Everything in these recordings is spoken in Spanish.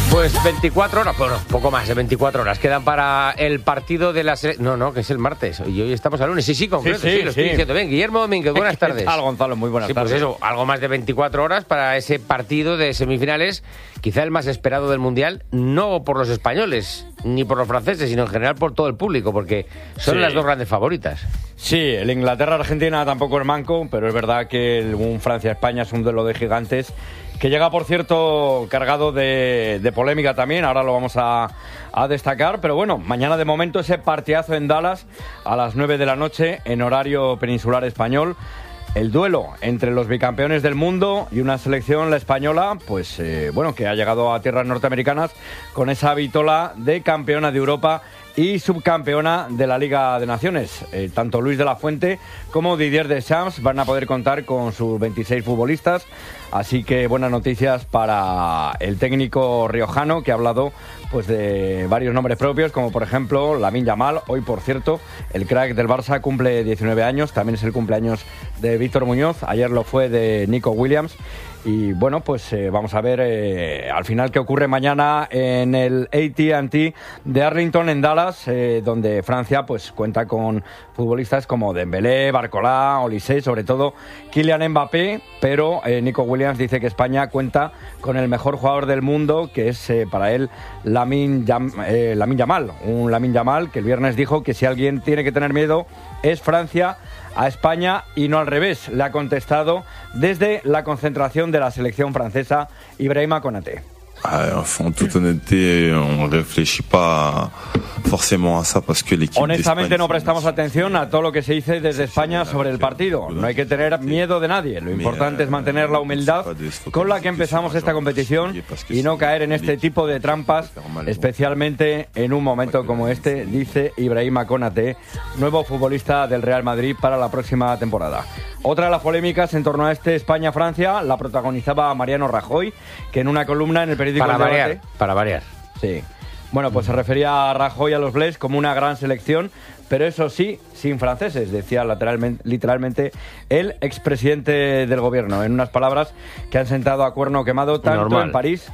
Pues 24 horas, bueno, poco más de 24 horas quedan para el partido de la selección. No, que es el martes. Y hoy estamos al lunes. Sí, concreto, sí, lo estoy diciendo. Bien, Guillermo Domínguez, buenas tardes. ¿Qué tal, Gonzalo? Muy buenas tardes. Pues eso, algo más de 24 horas para ese partido de semifinales, quizá el más esperado del Mundial, no por los españoles ni por los franceses, sino en general por todo el público, porque son las dos grandes favoritas. Sí, el Inglaterra-Argentina tampoco es manco, pero es verdad que un Francia-España es un duelo de gigantes que llega, por cierto, cargado de polémica también, ahora lo vamos a destacar, pero bueno, mañana de momento ese partidazo en Dallas a las 9 de la noche en horario peninsular español. El duelo entre los bicampeones del mundo y una selección, la española, pues bueno, que ha llegado a tierras norteamericanas con esa vitola de campeona de Europa y subcampeona de la Liga de Naciones. Tanto Luis de la Fuente como Didier Deschamps van a poder contar con sus 26 futbolistas, así que buenas noticias para el técnico riojano, que ha hablado pues de varios nombres propios, como por ejemplo Lamine Yamal. Hoy, por cierto, el crack del Barça cumple 19 años, también es el cumpleaños de Víctor Muñoz, ayer lo fue de Nico Williams. Y bueno, pues vamos a ver al final qué ocurre mañana en el AT&T de Arlington en Dallas, donde Francia pues cuenta con futbolistas como Dembélé, Barcola, Olise, sobre todo Kylian Mbappé, pero Nico Williams dice que España cuenta con el mejor jugador del mundo, que es para él Lamine Yamal, un Lamine Yamal que el viernes dijo que si alguien tiene que tener miedo es Francia a España y no al revés. Le ha contestado desde la concentración de la selección francesa Ibrahima Konaté. En toute honnêteté, on réfléchit pas forcément a ça parce que l'équipe. Honestamente no prestamos atención a todo lo que se dice desde España sobre el partido. No hay que tener miedo de nadie. Lo importante es mantener la humildad con la que empezamos esta competición y no caer en este tipo de trampas, especialmente en un momento como este, dice Ibrahima Konaté, nuevo futbolista del Real Madrid para la próxima temporada. Otra de las polémicas en torno a este España-Francia la protagonizaba Mariano Rajoy, que en una columna en el periódico Para variar. Sí. Bueno, pues se refería a Rajoy a los Bleus como una gran selección, pero eso sí, sin franceses, decía literalmente el expresidente del gobierno, en unas palabras que han sentado a cuerno quemado tanto en París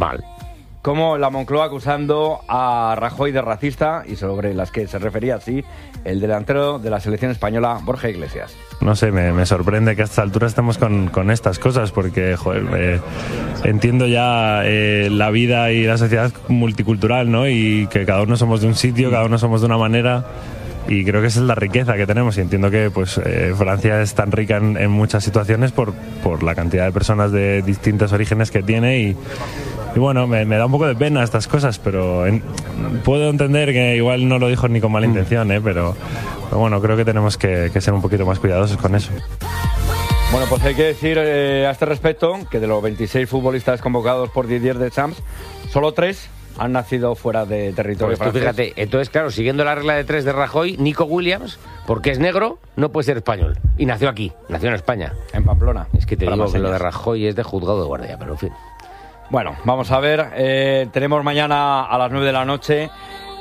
como la Moncloa, acusando a Rajoy de racista, y sobre las que se refería así el delantero de la selección española, Borja Iglesias. No sé, me sorprende que a estas alturas estemos con estas cosas, porque joder, entiendo ya la vida y la sociedad multicultural, ¿no? Y que cada uno somos de un sitio, cada uno somos de una manera, y creo que esa es la riqueza que tenemos, y entiendo que pues Francia es tan rica en muchas situaciones por la cantidad de personas de distintos orígenes que tiene, y bueno, me da un poco de pena estas cosas, pero puedo entender que igual no lo dijo ni con mala intención, pero bueno, creo que tenemos que ser un poquito más cuidadosos con eso. Bueno, pues hay que decir a este respecto que de los 26 futbolistas convocados por Didier Deschamps, solo 3 han nacido fuera de territorio francés. Fíjate, entonces claro, siguiendo la regla de 3 de Rajoy, Nico Williams, porque es negro, no puede ser español. Y nació aquí, nació en España. En Pamplona. Es que te digo que lo de Rajoy es de juzgado de guardia, pero en fin. Bueno, vamos a ver, tenemos mañana a las 9 de la noche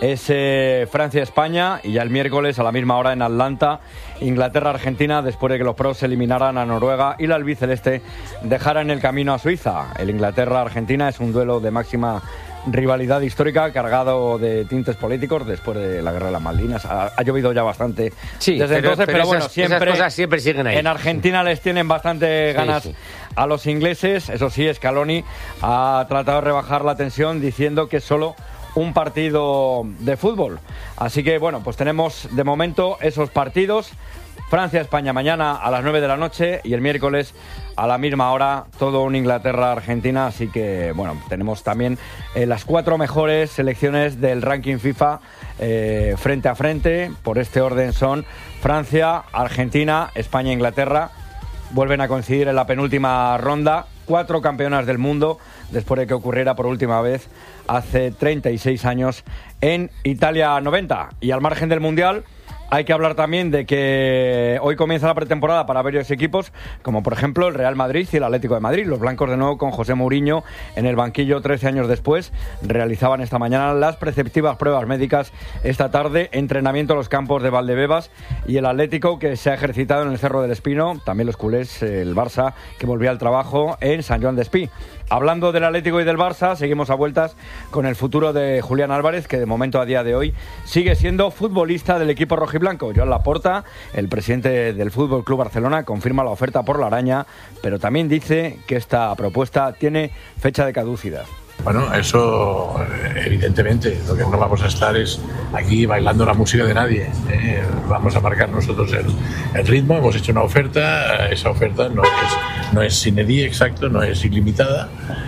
Francia-España, y ya el miércoles a la misma hora en Atlanta, Inglaterra-Argentina, después de que los pros eliminaran a Noruega y la albiceleste dejaran el camino a Suiza. El Inglaterra-Argentina es un duelo de máxima rivalidad histórica, cargado de tintes políticos después de la guerra de las Malvinas. Ha llovido ya bastante desde entonces, pero bueno, esas cosas siempre siguen ahí. En Argentina les tienen bastante ganas a los ingleses. Eso sí, Scaloni ha tratado de rebajar la tensión diciendo que es solo un partido de fútbol. Así que bueno, pues tenemos de momento esos partidos. Francia-España mañana a las 9 de la noche y el miércoles a la misma hora todo un Inglaterra-Argentina. Así que bueno, tenemos también las 4 mejores selecciones del ranking FIFA frente a frente. Por este orden son Francia, Argentina, España e Inglaterra. Vuelven a coincidir en la penúltima ronda. 4 campeonas del mundo después de que ocurriera por última vez hace 36 años en Italia 90. Y al margen del Mundial, hay que hablar también de que hoy comienza la pretemporada para varios equipos, como por ejemplo el Real Madrid y el Atlético de Madrid. Los blancos, de nuevo con José Mourinho en el banquillo 13 años después, realizaban esta mañana las preceptivas pruebas médicas. Esta tarde, entrenamiento en los campos de Valdebebas, y el Atlético, que se ha ejercitado en el Cerro del Espino. También los culés, el Barça, que volvía al trabajo en Sant Joan d'Espí. Hablando del Atlético y del Barça, seguimos a vueltas con el futuro de Julián Álvarez, que de momento a día de hoy sigue siendo futbolista del equipo rojiblanco. Joan Laporta, el presidente del Fútbol Club Barcelona, confirma la oferta por la araña, pero también dice que esta propuesta tiene fecha de caducidad. Bueno, eso evidentemente, lo que no vamos a estar es aquí bailando la música de nadie. Vamos a marcar nosotros el ritmo, hemos hecho una oferta, esa oferta no es sine die, exacto, no es ilimitada,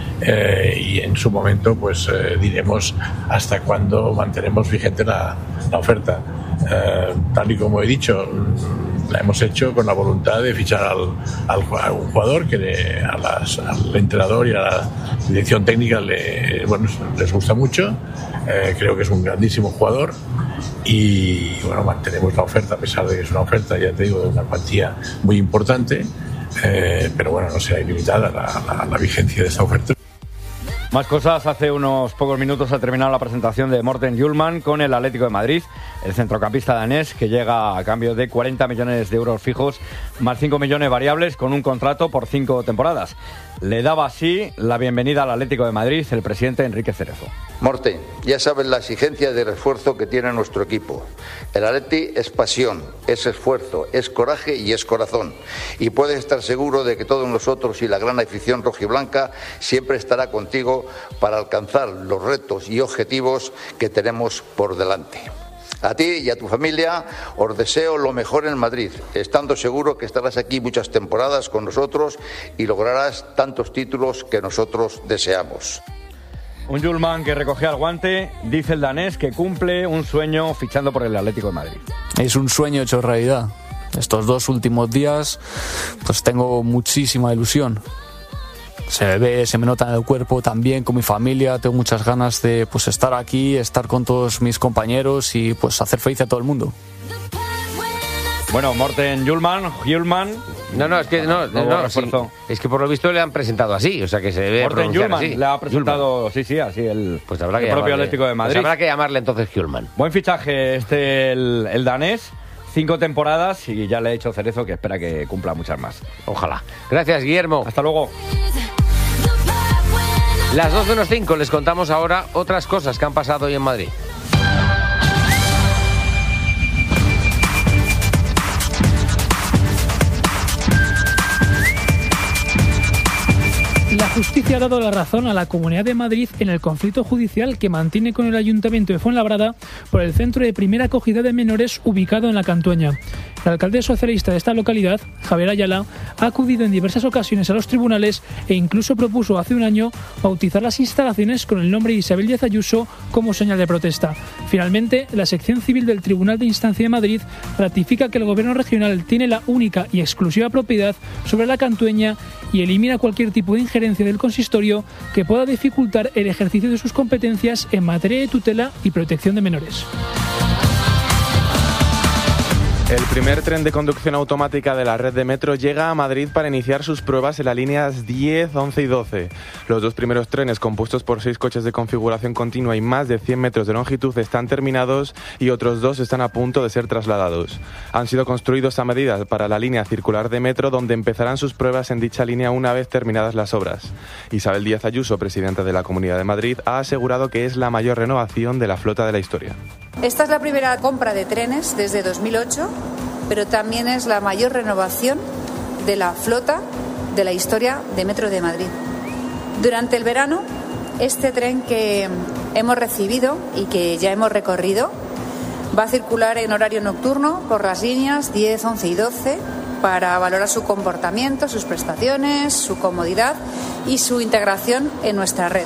y en su momento pues diremos hasta cuándo mantenemos vigente la oferta. Tal y como he dicho, la hemos hecho con la voluntad de fichar a un jugador que al entrenador y a la dirección técnica les gusta mucho. Creo que es un grandísimo jugador y bueno, mantenemos la oferta a pesar de que es una oferta, ya te digo, de una cuantía muy importante, pero bueno, no será ilimitada la vigencia de esta oferta. Más cosas. Hace unos pocos minutos ha terminado la presentación de Morten Hjulmand con el Atlético de Madrid, el centrocampista danés que llega a cambio de 40 millones de euros fijos más 5 millones variables con un contrato por 5 temporadas. Le daba así la bienvenida al Atlético de Madrid el presidente Enrique Cerezo. Morten, ya sabes la exigencia de refuerzo que tiene nuestro equipo. El Atleti es pasión, es esfuerzo, es coraje y es corazón. Y puedes estar seguro de que todos nosotros y la gran afición rojiblanca siempre estará contigo para alcanzar los retos y objetivos que tenemos por delante. A ti y a tu familia os deseo lo mejor en Madrid, estando seguro que estarás aquí muchas temporadas con nosotros y lograrás tantos títulos que nosotros deseamos. Un Hjulmand que recogía el guante, dice el danés que cumple un sueño fichando por el Atlético de Madrid. Es un sueño hecho realidad. Estos 2 últimos días pues tengo muchísima ilusión. Se me ve, se me nota en el cuerpo también con mi familia. Tengo muchas ganas de pues estar aquí, estar con todos mis compañeros y pues hacer feliz a todo el mundo. Bueno, Morten Hjulmand. No, es que es que por lo visto le han presentado así, o sea que se debe Morten pronunciar Hjulmand así. le ha presentado, sí, así pues habrá que el propio llamarle, Atlético de Madrid. Pues habrá que llamarle entonces Hjulmand. Buen fichaje el danés. 5 temporadas y ya le ha hecho Cerezo que espera que cumpla muchas más. Ojalá. Gracias, Guillermo. Hasta luego. Las 12:05 les contamos ahora otras cosas que han pasado hoy en Madrid. La justicia ha dado la razón a la Comunidad de Madrid en el conflicto judicial que mantiene con el Ayuntamiento de Fuenlabrada por el centro de primera acogida de menores ubicado en La Cantueña. El alcalde socialista de esta localidad, Javier Ayala, ha acudido en diversas ocasiones a los tribunales e incluso propuso hace un año bautizar las instalaciones con el nombre de Isabel Díaz Ayuso como señal de protesta. Finalmente, la sección civil del Tribunal de Instancia de Madrid ratifica que el gobierno regional tiene la única y exclusiva propiedad sobre La Cantueña y elimina cualquier tipo de injerencia del consistorio que pueda dificultar el ejercicio de sus competencias en materia de tutela y protección de menores. El primer tren de conducción automática de la red de metro llega a Madrid para iniciar sus pruebas en las líneas 10, 11 y 12. Los 2 primeros trenes, compuestos por 6 coches de configuración continua y más de 100 metros de longitud, están terminados y otros 2 están a punto de ser trasladados. Han sido construidos a medida para la línea circular de metro, donde empezarán sus pruebas en dicha línea una vez terminadas las obras. Isabel Díaz Ayuso, presidenta de la Comunidad de Madrid, ha asegurado que es la mayor renovación de la flota de la historia. Esta es la primera compra de trenes desde 2008, pero también es la mayor renovación de la flota de la historia de Metro de Madrid. Durante el verano, este tren que hemos recibido y que ya hemos recorrido va a circular en horario nocturno por las líneas 10, 11 y 12 para valorar su comportamiento, sus prestaciones, su comodidad y su integración en nuestra red.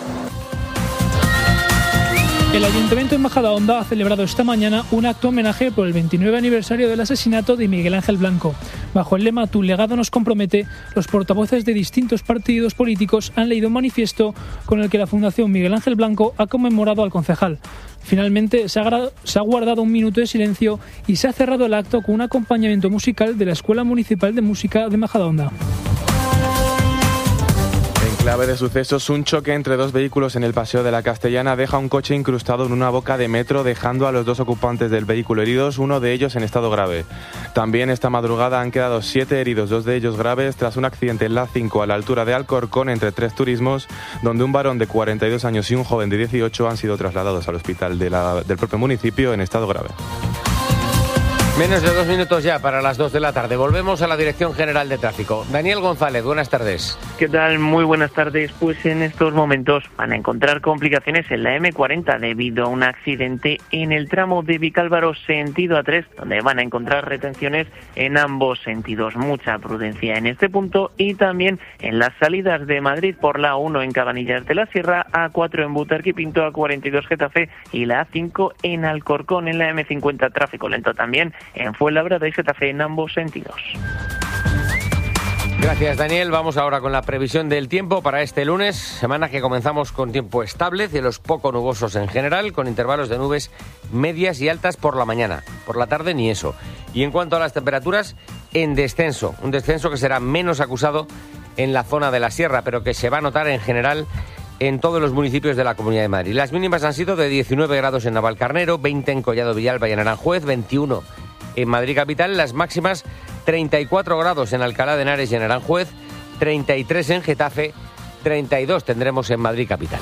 El Ayuntamiento de Majadahonda ha celebrado esta mañana un acto homenaje por el 29 aniversario del asesinato de Miguel Ángel Blanco. Bajo el lema "Tu legado nos compromete", los portavoces de distintos partidos políticos han leído un manifiesto con el que la Fundación Miguel Ángel Blanco ha conmemorado al concejal. Finalmente se ha guardado un minuto de silencio y se ha cerrado el acto con un acompañamiento musical de la Escuela Municipal de Música de Majadahonda. Clave de sucesos, un choque entre dos vehículos en el Paseo de la Castellana deja un coche incrustado en una boca de metro, dejando a los dos ocupantes del vehículo heridos, uno de ellos en estado grave. También esta madrugada han quedado 7 heridos, 2 de ellos graves, tras un accidente en la A5 a la altura de Alcorcón entre 3 turismos, donde un varón de 42 años y un joven de 18 han sido trasladados al hospital del propio municipio en estado grave. Menos de 2 minutos ya para las 2 de la tarde. Volvemos a la Dirección General de Tráfico. Daniel González, buenas tardes. ¿Qué tal? Muy buenas tardes. Pues en estos momentos van a encontrar complicaciones en la M40 debido a un accidente en el tramo de Vicálvaro sentido A3, donde van a encontrar retenciones en ambos sentidos. Mucha prudencia en este punto y también en las salidas de Madrid por la A1 en Cabanillas de la Sierra, A4 en Butarque y Pinto, A42 Getafe y la A5 en Alcorcón. En la M50 tráfico lento también en Fuenlabrada y Getafe en ambos sentidos. Gracias, Daniel. Vamos ahora con la previsión del tiempo para este lunes, semana que comenzamos con tiempo estable, cielos poco nubosos en general, con intervalos de nubes medias y altas por la mañana. Por la tarde ni eso. Y en cuanto a las temperaturas, en descenso. Un descenso que será menos acusado en la zona de la sierra, pero que se va a notar en general en todos los municipios de la Comunidad de Madrid. Las mínimas han sido de 19 grados en Navalcarnero, 20 en Collado Villalba y en Aranjuez, 21 en Madrid capital, las máximas 34 grados en Alcalá de Henares y en Aranjuez, 33 en Getafe, 32 tendremos en Madrid capital.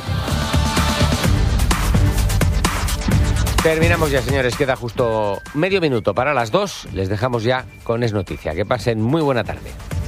Terminamos ya, señores, queda justo medio minuto para las 2, les dejamos ya con Es Noticia. Que pasen muy buena tarde.